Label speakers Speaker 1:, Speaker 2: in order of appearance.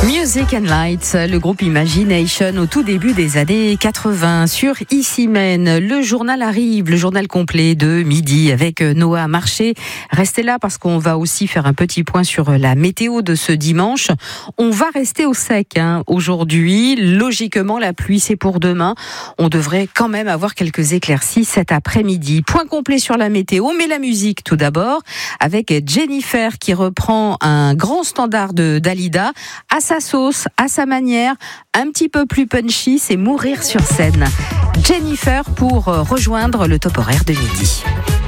Speaker 1: Music and Lights, le groupe Imagination au tout début des années 80 sur Ici Mène. Le journal arrive, le journal complet de midi avec Noah Marché. Restez là parce qu'on va aussi faire un petit point sur la météo de ce dimanche. On va rester au sec aujourd'hui. Logiquement, la pluie c'est pour demain. On devrait quand même avoir quelques éclaircies cet après-midi. Point complet sur la météo, mais la musique tout d'abord avec Jennifer qui reprend un grand standard de Dalida à sa sauce, à sa manière, un petit peu plus punchy, c'est Mourir sur scène. Jennifer pour rejoindre le top horaire de midi.